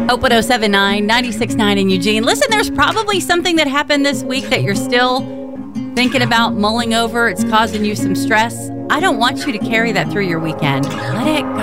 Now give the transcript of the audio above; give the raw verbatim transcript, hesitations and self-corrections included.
Hope one oh seven point nine, ninety-six point nine in Eugene. Listen, there's probably something that happened this week that you're still thinking about, mulling over. It's causing you some stress. I don't want you to carry that through your weekend. Let it go.